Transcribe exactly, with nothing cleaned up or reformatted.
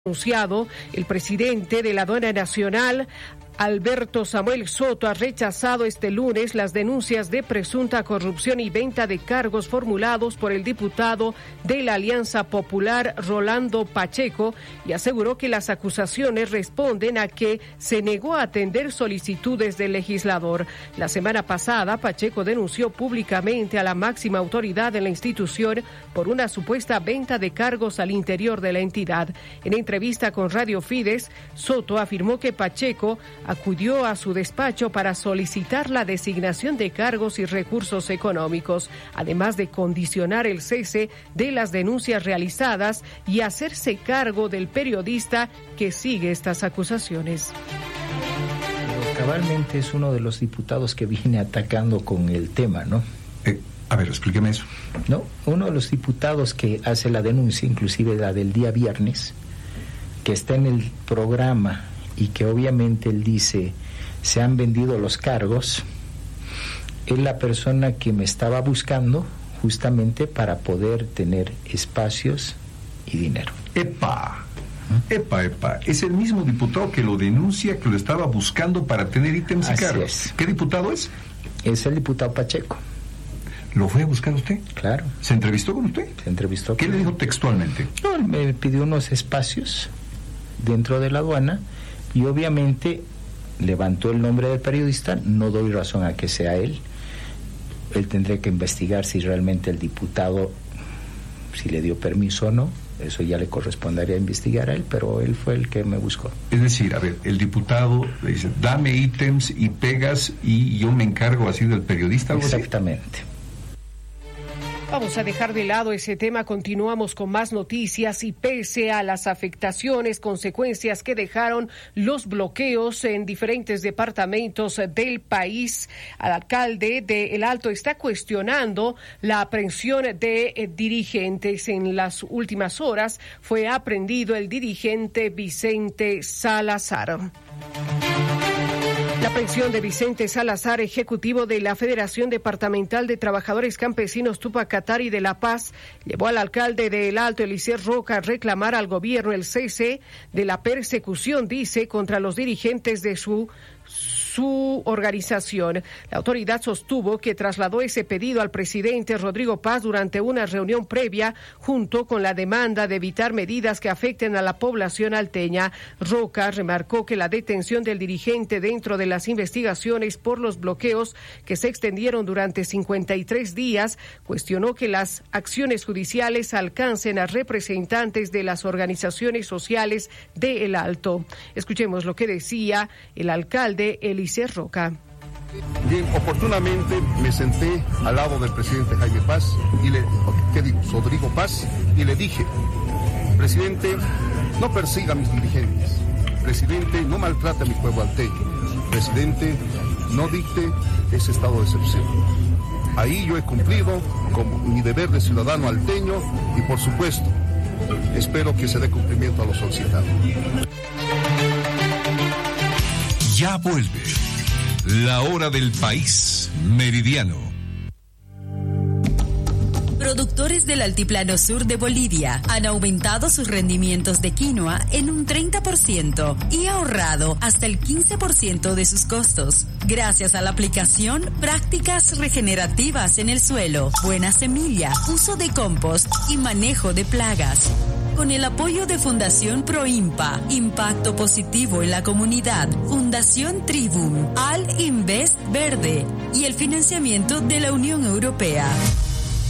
Anunciado, el presidente de la Aduana Nacional, Alberto Samuel Soto, ha rechazado este lunes las denuncias de presunta corrupción y venta de cargos formulados por el diputado de la Alianza Popular, Rolando Pacheco, y aseguró que las acusaciones responden a que se negó a atender solicitudes del legislador. La semana pasada, Pacheco denunció públicamente a la máxima autoridad de la institución por una supuesta venta de cargos al interior de la entidad. En entrevista con Radio Fides, Soto afirmó que Pacheco acudió a su despacho para solicitar la designación de cargos y recursos económicos, además de condicionar el cese de las denuncias realizadas y hacerse cargo del periodista que sigue estas acusaciones. Pero cabalmente es uno de los diputados que viene atacando con el tema, ¿no? Eh, a ver, explíqueme eso. No, uno de los diputados que hace la denuncia, inclusive la del día viernes, que está en el programa y que obviamente él dice se han vendido los cargos, es la persona que me estaba buscando justamente para poder tener espacios y dinero. ¡Epa! Epa, epa, es el mismo diputado que lo denuncia, que lo estaba buscando para tener ítems y Así cargos. Es. ¿Qué diputado es? Es el diputado Pacheco. ¿Lo fue a buscar usted? Claro. ¿Se entrevistó con usted? Se entrevistó. ¿Qué con... le dijo textualmente? No, él me pidió unos espacios dentro de la aduana y obviamente levantó el nombre del periodista. No doy razón a que sea él. Él tendría que investigar si realmente el diputado, si le dio permiso o no. Eso ya le correspondería investigar a él, pero él fue el que me buscó. Es decir, a ver, el diputado le dice, dame ítems y pegas y yo me encargo así del periodista. ¿Algo Exactamente. Así? Vamos a dejar de lado ese tema, continuamos con más noticias y pese a las afectaciones, consecuencias que dejaron los bloqueos en diferentes departamentos del país, el alcalde de El Alto está cuestionando la aprehensión de eh, dirigentes. En las últimas horas fue aprehendido el dirigente Vicente Salazar. La aprehensión de Vicente Salazar, ejecutivo de la Federación Departamental de Trabajadores Campesinos Tupac Katari de La Paz, llevó al alcalde de El Alto, Eliezer Roca, a reclamar al gobierno el cese de la persecución, dice, contra los dirigentes de su su organización. La autoridad sostuvo que trasladó ese pedido al presidente Rodrigo Paz durante una reunión previa, junto con la demanda de evitar medidas que afecten a la población alteña. Roca remarcó que la detención del dirigente dentro de las investigaciones por los bloqueos que se extendieron durante cincuenta y tres días, cuestionó que las acciones judiciales alcancen a representantes de las organizaciones sociales de El Alto. Escuchemos lo que decía el alcalde Eliezer Roca. Bien, oportunamente me senté al lado del presidente Jaime Paz y le, ¿qué digo? Rodrigo Paz, y le dije, presidente, no persiga a mis dirigentes, presidente, no maltrate a mi pueblo alteño, presidente, no dicte ese estado de excepción. Ahí yo he cumplido con mi deber de ciudadano alteño y por supuesto espero que se dé cumplimiento a lo solicitado. Ya vuelve la hora del país meridiano. Productores del altiplano sur de Bolivia han aumentado sus rendimientos de quinoa en un treinta por ciento y ahorrado hasta el quince por ciento de sus costos, gracias a la aplicación prácticas regenerativas en el suelo, buena semilla, uso de compost y manejo de plagas. Con el apoyo de Fundación Proimpa, Impacto Positivo en la Comunidad, Fundación Tribum, Al Invest Verde y el financiamiento de la Unión Europea.